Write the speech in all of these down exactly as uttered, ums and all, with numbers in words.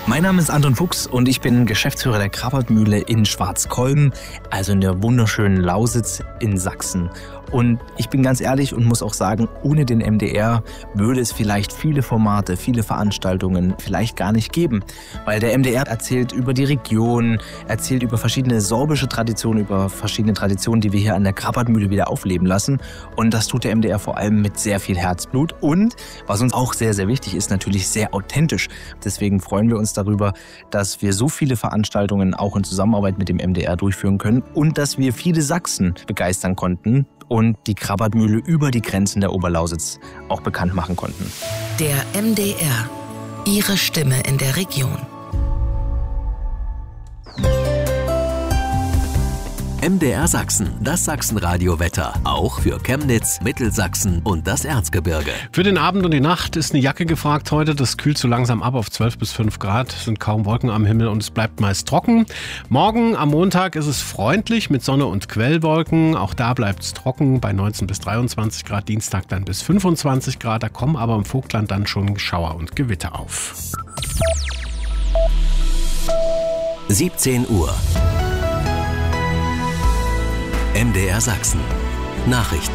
Mein Name ist Anton Fuchs und ich bin Geschäftsführer der Krabbertmühle in Schwarzkolben, also in der wunderschönen Lausitz in Sachsen. Und ich bin ganz ehrlich und muss auch sagen, ohne den M D R würde es vielleicht viele Formate, viele Veranstaltungen vielleicht gar nicht geben. Weil der M D R erzählt über die Region, erzählt über verschiedene sorbische Traditionen, über verschiedene Traditionen, die wir hier an der Krabbertmühle wieder aufleben lassen. Und das tut der M D R vor allem mit sehr viel Herzblut. Und was uns auch sehr, sehr wichtig ist, natürlich sehr authentisch. Deswegen freuen wir uns darüber, dass wir so viele Veranstaltungen auch in Zusammenarbeit mit dem M D R durchführen können und dass wir viele Sachsen begeistern konnten und die Krabbertmühle über die Grenzen der Oberlausitz auch bekannt machen konnten. Der M D R, Ihre Stimme in der Region. M D R Sachsen, das Sachsenradio-Wetter. Auch für Chemnitz, Mittelsachsen und das Erzgebirge. Für den Abend und die Nacht ist eine Jacke gefragt heute. Das kühlt so langsam ab auf zwölf bis fünf Grad. Es sind kaum Wolken am Himmel und es bleibt meist trocken. Morgen am Montag ist es freundlich mit Sonne und Quellwolken. Auch da bleibt es trocken bei neunzehn bis dreiundzwanzig Grad. Dienstag dann bis fünfundzwanzig Grad. Da kommen aber im Vogtland dann schon Schauer und Gewitter auf. siebzehn Uhr. M D R Sachsen. Nachrichten.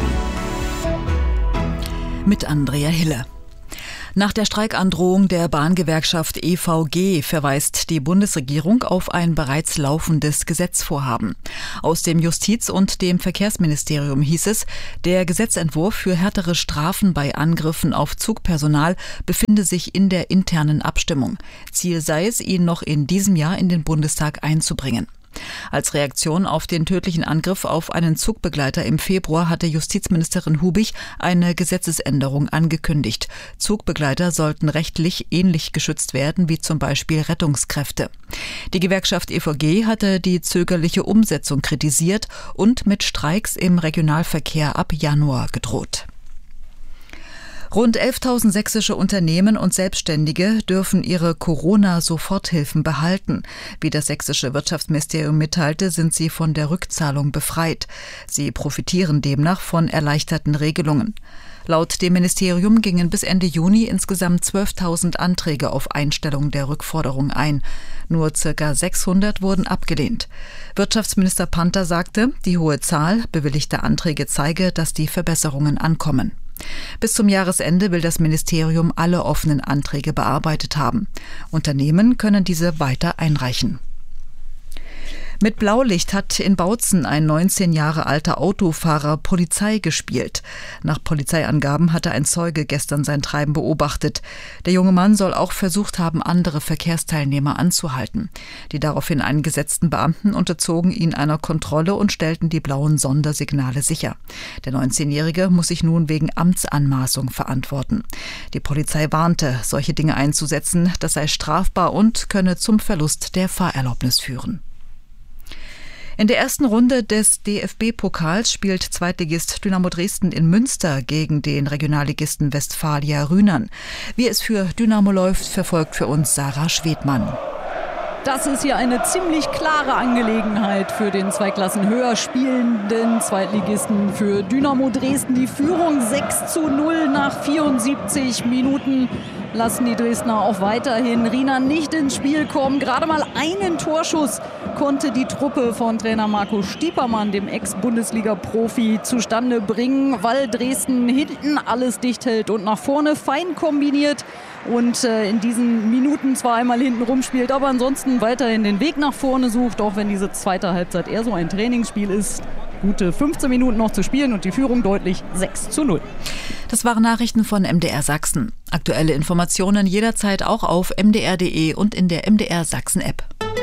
Mit Andrea Hille. Nach der Streikandrohung der Bahngewerkschaft E V G verweist die Bundesregierung auf ein bereits laufendes Gesetzvorhaben. Aus dem Justiz- und dem Verkehrsministerium hieß es, der Gesetzentwurf für härtere Strafen bei Angriffen auf Zugpersonal befinde sich in der internen Abstimmung. Ziel sei es, ihn noch in diesem Jahr in den Bundestag einzubringen. Als Reaktion auf den tödlichen Angriff auf einen Zugbegleiter im Februar hatte Justizministerin Hubich eine Gesetzesänderung angekündigt. Zugbegleiter sollten rechtlich ähnlich geschützt werden wie zum Beispiel Rettungskräfte. Die Gewerkschaft E V G hatte die zögerliche Umsetzung kritisiert und mit Streiks im Regionalverkehr ab Januar gedroht. Rund elftausend sächsische Unternehmen und Selbstständige dürfen ihre Corona-Soforthilfen behalten. Wie das sächsische Wirtschaftsministerium mitteilte, sind sie von der Rückzahlung befreit. Sie profitieren demnach von erleichterten Regelungen. Laut dem Ministerium gingen bis Ende Juni insgesamt zwölftausend Anträge auf Einstellung der Rückforderung ein. Nur ca. sechshundert wurden abgelehnt. Wirtschaftsminister Panther sagte, die hohe Zahl bewilligter Anträge zeige, dass die Verbesserungen ankommen. Bis zum Jahresende will das Ministerium alle offenen Anträge bearbeitet haben. Unternehmen können diese weiter einreichen. Mit Blaulicht hat in Bautzen ein neunzehn Jahre alter Autofahrer Polizei gespielt. Nach Polizeiangaben hatte ein Zeuge gestern sein Treiben beobachtet. Der junge Mann soll auch versucht haben, andere Verkehrsteilnehmer anzuhalten. Die daraufhin eingesetzten Beamten unterzogen ihn einer Kontrolle und stellten die blauen Sondersignale sicher. Der neunzehnjährige muss sich nun wegen Amtsanmaßung verantworten. Die Polizei warnte, solche Dinge einzusetzen, das sei strafbar und könne zum Verlust der Fahrerlaubnis führen. In der ersten Runde des D F B-Pokals spielt Zweitligist Dynamo Dresden in Münster gegen den Regionalligisten Westfalia Rhynern. Wie es für Dynamo läuft, verfolgt für uns Sarah Schwedmann. Das ist hier eine ziemlich klare Angelegenheit für den zwei Klassen höher spielenden Zweitligisten. Für Dynamo Dresden die Führung sechs zu null nach vierundsiebzig Minuten. Lassen die Dresdner auch weiterhin Rhynern nicht ins Spiel kommen. Gerade mal einen Torschuss konnte die Truppe von Trainer Marco Stiepermann, dem Ex-Bundesliga-Profi, zustande bringen, weil Dresden hinten alles dicht hält und nach vorne fein kombiniert und äh, in diesen Minuten zwar einmal hinten rumspielt, aber ansonsten weiterhin den Weg nach vorne sucht, auch wenn diese zweite Halbzeit eher so ein Trainingsspiel ist. Gute fünfzehn Minuten noch zu spielen und die Führung deutlich sechs zu null. Das waren Nachrichten von M D R Sachsen. Aktuelle Informationen jederzeit auch auf m d r punkt d e und in der M D R Sachsen App.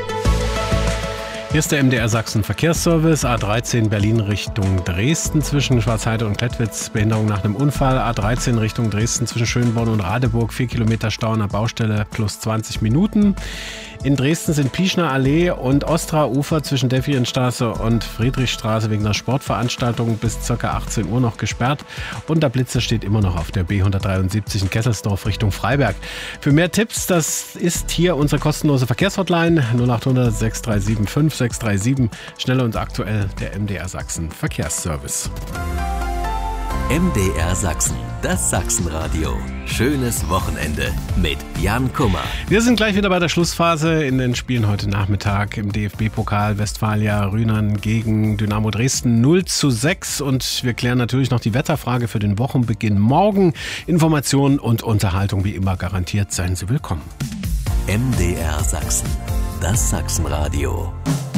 Hier ist der M D R Sachsen Verkehrsservice. A dreizehn Berlin Richtung Dresden zwischen Schwarzheide und Klettwitz. Behinderung nach einem Unfall. A dreizehn Richtung Dresden zwischen Schönborn und Radeburg. vier Kilometer Stau an der Baustelle plus zwanzig Minuten. In Dresden sind Pischner Allee und Ostra-Ufer zwischen Defienstraße und Friedrichstraße wegen einer Sportveranstaltung bis ca. achtzehn Uhr noch gesperrt. Und der Blitzer steht immer noch auf der B hundertdreiundsiebzig in Kesselsdorf Richtung Freiberg. Für mehr Tipps, das ist hier unsere kostenlose Verkehrshotline null acht hundert sechs drei sieben fünf sechs drei sieben. Schnell und aktuell der M D R Sachsen Verkehrsservice. M D R Sachsen, das Sachsenradio. Schönes Wochenende mit Jan Kummer. Wir sind gleich wieder bei der Schlussphase in den Spielen heute Nachmittag im D F B-Pokal. Westfalia Rheinland gegen Dynamo Dresden null zu sechs. Und wir klären natürlich noch die Wetterfrage für den Wochenbeginn morgen. Informationen und Unterhaltung wie immer garantiert. Seien Sie willkommen. M D R Sachsen, das Sachsenradio.